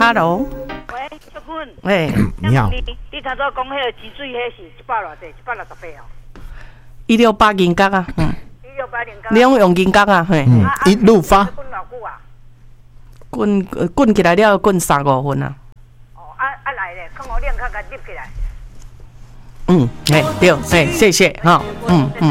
，Hello， 喂，淑君， 喂， 你好， 你头早讲迄个脊椎，迄是100偌济，168哦。 168银角啊， 168 你用银角啊，嘿， 一路发， 滚偌久啊？ 滚起来了，滚3-5分啊。 哦，来咧，看我练看看立起来。 对，谢谢哈，